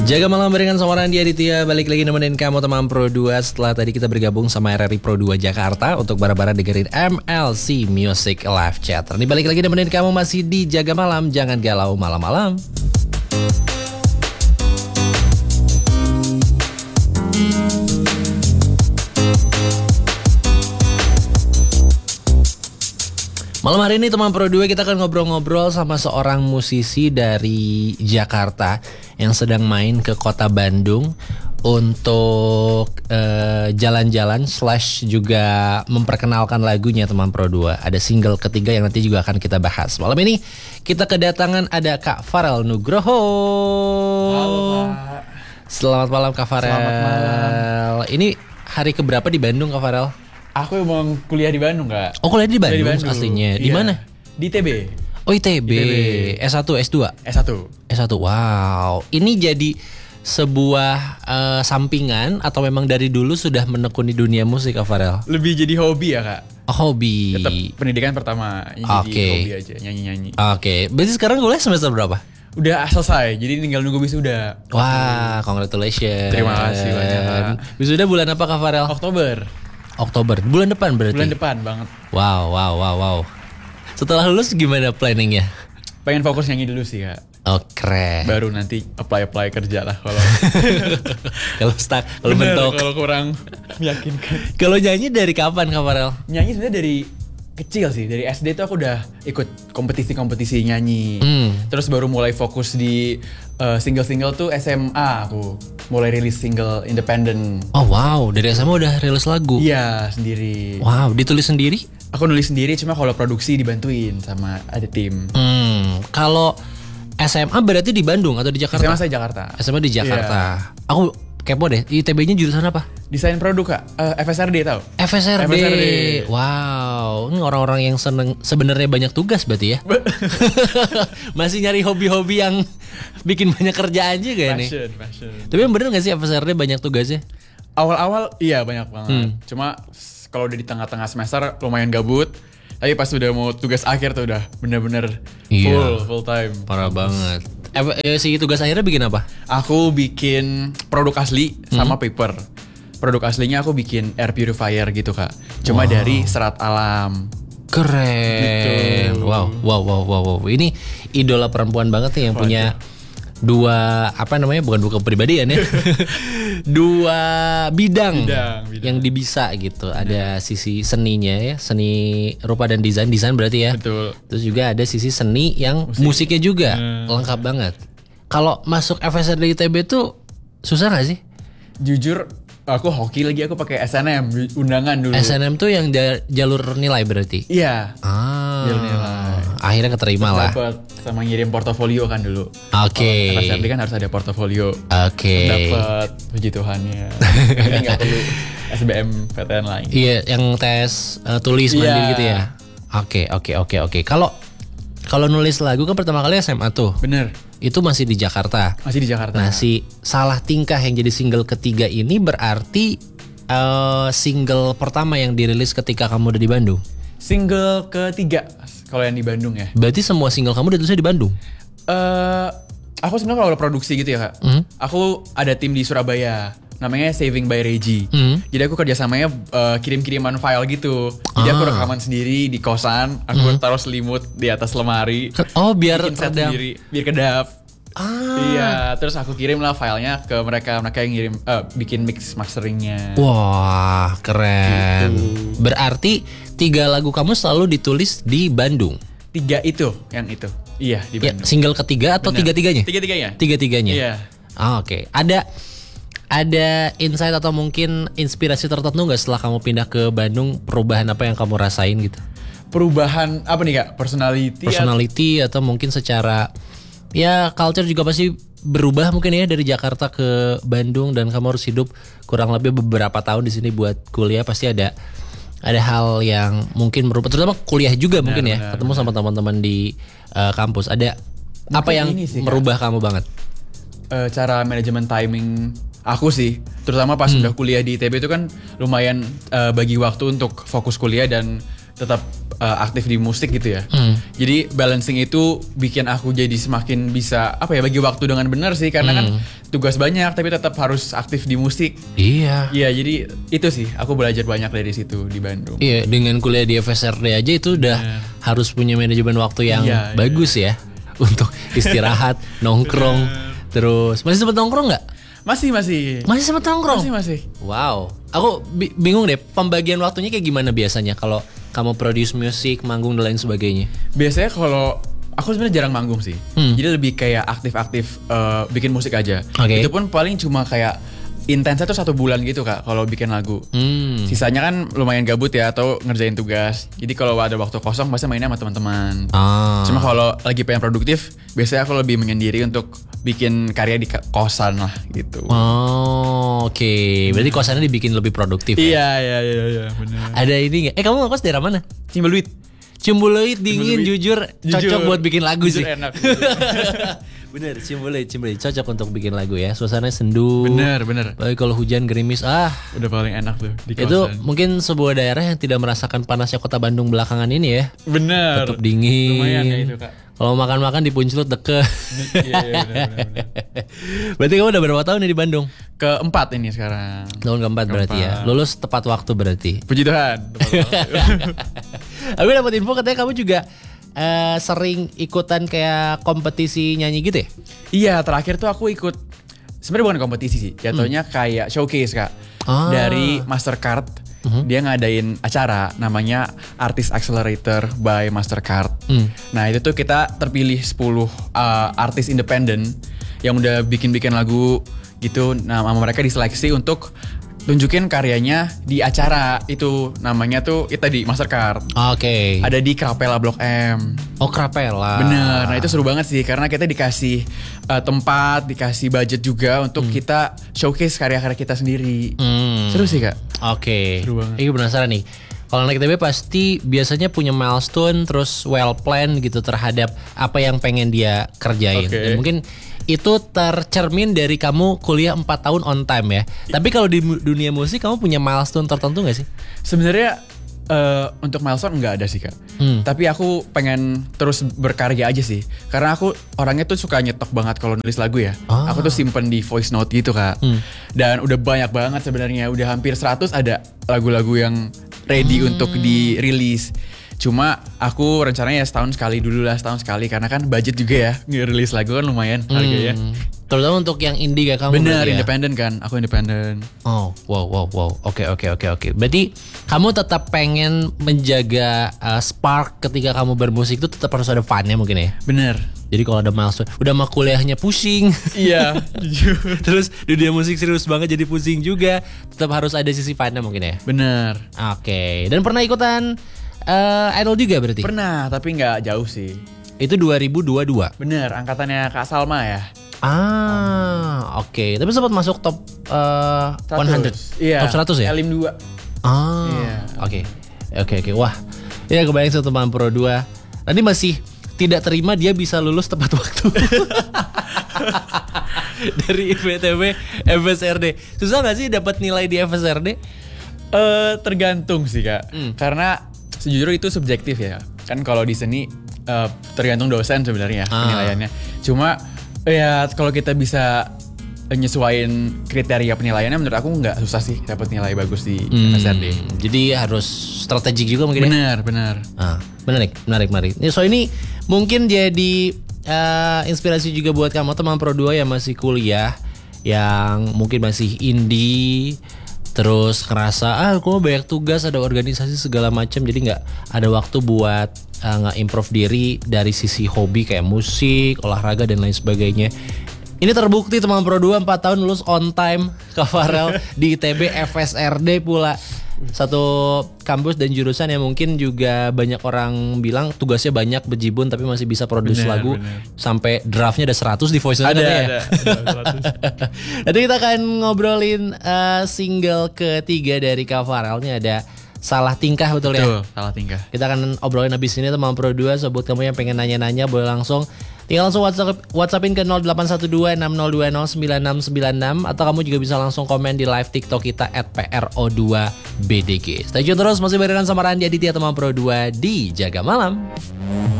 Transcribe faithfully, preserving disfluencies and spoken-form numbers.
Jaga malam barengan sama Randy Aditya. Balik lagi nemenin kamu teman Pro dua. Setelah tadi kita bergabung sama R R I Pro dua Jakarta untuk bareng-bareng dengerin M L C Music Live Chat. Randy balik lagi nemenin kamu masih di Jaga Malam. Jangan galau malam-malam. Malam hari ini teman Pro dua kita akan ngobrol-ngobrol sama seorang musisi dari Jakarta yang sedang main ke kota Bandung untuk uh, jalan-jalan slash juga memperkenalkan lagunya teman Pro dua. Ada single ketiga yang nanti juga akan kita bahas. Malam ini kita kedatangan ada Kak Farel Nugroho. Halo Pak. Selamat malam Kak Farel. Selamat malam. Ini hari keberapa di Bandung Kak Farel? Aku emang kuliah di Bandung, Kak. Oh, kuliah di Bandung, di Bandung. aslinya. Di Iya. mana? Di I T B. Oh, I T B. I T B. S satu, S dua. S satu. S satu. Wow. Ini jadi sebuah uh, sampingan atau memang dari dulu sudah menekuni dunia musik Kak Farel? Lebih jadi hobi ya, Kak. Oh, hobi. Tetap pendidikan pertama, jadi Oke. hobi aja, nyanyi-nyanyi. Oke. Berarti sekarang kuliah semester berapa? Udah selesai, jadi tinggal nunggu wisuda. Wah, congratulations. Terima kasih banyak, Kak. Wisuda bulan apa Kak Farel? Oktober. Oktober. Bulan depan berarti? Bulan depan banget. Wow, wow, wow, wow. Setelah lulus gimana planningnya? Pengen fokus nyanyi dulu sih, Kak. Oh, keren. Baru nanti apply-apply kerja lah kalau Kalau stuck, kalau Bener, mentok. kalau kurang meyakinkan. Kalau nyanyi dari kapan Kak Farel? Nyanyi sebenarnya dari kecil sih, dari S D tuh aku udah ikut kompetisi-kompetisi nyanyi. Hmm. Terus baru mulai fokus di uh, single-single tuh S M A aku mulai rilis single independent. Oh wow, dari S M A udah rilis lagu. Iya, sendiri. Wow, ditulis sendiri? Aku nulis sendiri, cuma kalau produksi dibantuin sama ada tim. Hmm, kalau S M A berarti di Bandung atau di S Jakarta? M A saya Jakarta. S M A di Jakarta. Aku kepo deh, I T B-nya jurusan apa? Desain produk, Kak. Uh, F S R D tahu? F S R D. F S R D. Wow, ini orang-orang yang seneng sebenarnya banyak tugas berarti ya. Masih nyari hobi-hobi yang bikin banyak kerjaan juga nih. Passion, passion. Tapi yang bener gak sih F S R D banyak tugasnya? Awal-awal iya banyak banget. Hmm. Cuma s- kalau udah di tengah-tengah semester lumayan gabut. Tapi pas udah mau tugas akhir tuh udah bener-bener Iya. full, full time. Parah banget. Eh, eh, si tugas akhirnya bikin apa? Aku bikin produk asli sama paper. Produk aslinya aku bikin air purifier gitu, Kak. Cuma Wow. dari serat alam. Keren. Gitu. Wow, wow, wow, wow, wow. Ini idola perempuan banget nih yang Waduh. punya dua apa namanya bukan dua kepribadian ya. dua bidang, Bidang, bidang. yang dibisa gitu. Ada sisi seninya ya, seni rupa dan desain, desain berarti ya. Betul. Terus juga ada sisi seni yang musiknya juga. Hmm. Lengkap banget. Kalau masuk F S R D I T B tuh susah gak sih? Jujur aku hoki lagi, aku pakai S N M undangan dulu. S N M tuh yang ja- jalur nilai berarti. Iya. Ah. Jalur nilai. Akhirnya keterima lah. Dapat sama ngirim portofolio kan dulu. Oke. F S R D kan harus ada portofolio. Oke. Dapat, puji Tuhannya. Ini nggak perlu S B M P T N lain. Iya, yang tes uh, tulis mandiri Iya. gitu ya. Oke, oke, oke, oke. Kalau kalau nulis lagu kan pertama kali S M A tuh. Bener. Itu masih di Jakarta. Masih di Jakarta. Nah, si Salah Tingkah yang jadi single ketiga ini berarti uh, single pertama yang dirilis ketika kamu udah di Bandung. Single ketiga kalau yang di Bandung ya. Berarti semua single kamu ditulisnya di Bandung. Eh, aku sebenarnya kalau produksi gitu ya, Kak. Hmm. Aku ada tim di Surabaya. Namanya Saving by Regi. Hmm. Jadi aku kerjasamanya eh, kirim-kiriman file gitu. Jadi aku Ah. rekaman sendiri di kosan. Aku taruh selimut di atas lemari. Oh, biar Bikin set redam. sendiri, biar kedap. Ah. Iya, terus aku kirim lah filenya ke mereka, mereka yang ngirim, eh, bikin mix masteringnya. Wah, keren. Gitu. Berarti tiga lagu kamu selalu ditulis di Bandung. Tiga itu, yang itu, iya di Ya, Bandung. single ketiga atau Bener. tiga-tiganya? Tiga-tiganya. Tiga-tiganya. Iya. Ah, Oke. Ada ada insight atau mungkin inspirasi tertentu nggak setelah kamu pindah ke Bandung? Perubahan apa yang kamu rasain gitu? Perubahan apa nih, Kak? Personality. Personality atau mungkin secara ya culture juga pasti berubah mungkin ya dari Jakarta ke Bandung dan kamu harus hidup kurang lebih beberapa tahun di sini buat kuliah, pasti ada ada hal yang mungkin berubah, terutama kuliah juga mungkin ya, benar, ketemu sama teman-teman di uh, kampus. Ada apa Mungkin yang ini sih, Kak. merubah kamu banget? Eh, cara manajemen timing aku sih, terutama pas Hmm. udah kuliah di I T B itu kan lumayan eh, bagi waktu untuk fokus kuliah dan tetap uh, aktif di musik gitu ya. Hmm. Jadi balancing itu bikin aku jadi semakin bisa apa ya bagi waktu dengan benar sih karena kan tugas banyak tapi tetap harus aktif di musik. Iya. Iya, jadi itu sih aku belajar banyak dari situ di Bandung. Iya, dengan kuliah di F S R D aja itu udah Bener. harus punya manajemen waktu yang Iya, bagus ya untuk istirahat, nongkrong. Terus masih sempat nongkrong nggak? Masih masih. Masih sempat nongkrong? Masih masih. Wow, aku bi- bingung deh pembagian waktunya kayak gimana biasanya kalau kamu produce musik, manggung dan lain sebagainya. Biasanya kalau aku sebenarnya jarang manggung sih. Hmm. Jadi lebih kayak aktif-aktif uh, bikin musik aja. Oke. Itu pun paling cuma kayak intensnya tuh satu bulan gitu Kak kalau bikin lagu. Hmm. Sisanya kan lumayan gabut ya atau ngerjain tugas. Jadi kalau ada waktu kosong pasti mainnya sama teman-teman. Ah. Cuma kalau lagi pengen produktif, biasanya aku lebih menyendiri untuk bikin karya di ka- kosan lah gitu. Oh, oke. Berarti kosannya dibikin lebih produktif. Ya? Iya iya iya iya benar. Ada ini nggak? Eh, kamu ngekos daerah mana? Cimbeluit. Cimbuloid dingin, Cimbeluit. jujur, cocok Jujur. buat bikin lagu Jujur sih. enak. Bener, Cimbuloid, Cimbuloid cocok untuk bikin lagu ya. Suasananya sendu. Bener bener. Tapi kalau hujan gerimis, ah, Udah paling enak tuh di kosan. itu mungkin sebuah daerah yang tidak merasakan panasnya kota Bandung belakangan ini ya. bener. Tetap dingin. Lumayan ya itu Kak. Kalau makan-makan di Puncelut deket. Iya iya bener bener. bener. Berarti kamu udah berapa tahun nih di Bandung? Keempat ini sekarang. Tahun keempat berarti ya. Keempat. Lulus tepat waktu berarti. Puji Tuhan. Aku dapat info katanya kamu juga eh, sering ikutan kayak kompetisi nyanyi gitu ya? Iya, terakhir tuh aku ikut sebenarnya bukan kompetisi sih, jatuhnya kayak showcase Kak. Ah. Dari Mastercard. Dia ngadain acara namanya Artist Accelerator by Mastercard. Hmm. Nah, itu tuh kita terpilih sepuluh uh, artis independen yang udah bikin-bikin lagu gitu. Nah, sama mereka diseleksi untuk tunjukin karyanya di acara itu namanya tuh itu tadi Mastercard. Oke. Ada di Krapela Blok M. Oh, Krapela. Bener, nah itu seru banget sih karena kita dikasih uh, tempat, dikasih budget juga untuk kita showcase karya-karya kita sendiri. Hmm. Seru sih Kak. Oke. Seru banget. Ini penasaran nih. Kalau anak I T B pasti biasanya punya milestone terus well plan gitu terhadap apa yang pengen dia kerjain. Oke. Dan mungkin itu tercermin dari kamu kuliah empat tahun on time ya. Tapi kalau di mu- dunia musik kamu punya milestone tertentu gak sih? Sebenarnya uh, untuk milestone nggak ada sih Kak. Hmm. Tapi aku pengen terus berkarya aja sih. Karena aku orangnya tuh suka nyetok banget kalau nulis lagu ya. Ah. Aku tuh simpen di voice note gitu Kak. Hmm. Dan udah banyak banget sebenarnya. Udah hampir seratus ada lagu-lagu yang ready Hmm. untuk dirilis. Cuma aku rencananya ya setahun sekali dulu lah, setahun sekali. Karena kan budget juga ya. Ngerilis lagu kan lumayan harganya. Hmm. Terutama untuk yang indie kayak kamu. Bener, berarti ya? independen kan. Aku independen. Oh, wow, wow, wow. Oke, oke, oke, oke. Berarti kamu tetap pengen menjaga uh, spark ketika kamu bermusik itu tetap harus ada fun-nya mungkin ya. Bener. Jadi kalau ada milestone, udah mah kuliahnya pusing. Iya, jujur. Terus dunia musik serius banget jadi pusing juga. Tetap harus ada sisi fun-nya mungkin ya. Bener. Oke. Dan pernah ikutan uh, idol juga berarti? Pernah, tapi nggak jauh sih. Itu dua ribu dua puluh dua. Bener, angkatannya Kak Salma ya. Ah, oke. Tapi sempat masuk top uh, seratus. Iya. Top seratus ya? Elim dua. Ah, Iya. oke, oke, oke. Wah, ya kebayang satu teman Pro dua. Tadi masih tidak terima dia bisa lulus tepat waktu. Dari I P T B F S R D. Susah gak sih dapat nilai di F S R D? Eh tergantung sih Kak. Hmm. Karena sejujurnya itu subjektif ya. Kan kalau di seni eh, tergantung dosen sebenarnya Ah. penilaiannya. Cuma ya kalau kita bisa nyesuaiin kriteria penilaiannya menurut aku nggak susah sih dapat nilai bagus di F S R D. Hmm, jadi harus strategik juga mungkin ya? Benar, benar. Ah, menarik, menarik, menarik. Nih, so ini mungkin jadi eh, inspirasi juga buat kamu teman Pro dua yang masih kuliah, yang mungkin masih indie, terus ngerasa ah kok banyak tugas, ada organisasi segala macam, jadi nggak ada waktu buat uh, nge-improve diri dari sisi hobi kayak musik, olahraga dan lain sebagainya. Ini terbukti teman Pro dua empat tahun lulus on time, Kak Farel di I T B F S R D pula. Satu kampus dan jurusan yang mungkin juga banyak orang bilang tugasnya banyak bejibun tapi masih bisa produce Bener, lagu bener. sampai draftnya ada seratus di voice note Ada, katanya ada, ya. ada seratus. Nanti kita akan ngobrolin uh, single ketiga dari Kak Farel. Ini ada Salah Tingkah, betul ya? Betul, salah tingkah. Kita akan obrolin abis ini teman Pro dua. So buat kamu yang pengen nanya-nanya boleh langsung Tinggal langsung WhatsApp, WhatsAppin ke nol delapan satu dua enam nol dua nol sembilan enam sembilan enam atau kamu juga bisa langsung komen di live TikTok kita at P R O dua B D G. Stay tune terus, masih barengan sama Randy Aditya teman Pro dua di Jaga Malam.